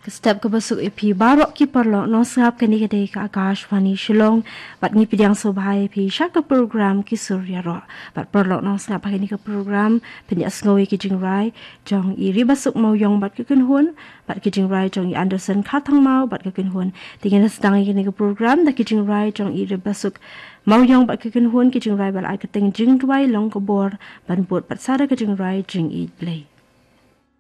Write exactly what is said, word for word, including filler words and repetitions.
Setiap kebasuk ipi barok ki perlo no sahab kani kadai ka Akashvani Shillong bat ni pidang sobhai pi syaka program ki surya ro bat perlo no sahab kani ka program pini asngawi ki jingrai jong i ribasuk mau yong bat ki kunhun bat ki jingrai jong i Anderson khatang mau bat ki kunhun tingin sedang kini ka program da ki jingrai jong i ribasuk mau yong bat ki kunhun ki jingrai bal ai ka ting jingrai long ko bor ban bot bat sada ka jingrai jing i play